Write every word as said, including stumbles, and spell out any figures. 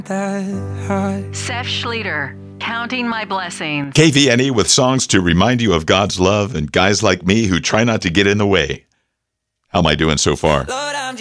that high. Seth Schlueter, Counting My Blessings. K V N E with songs to remind you of God's love and guys like me who try not to get in the way. How am I doing so far? Lord, I'm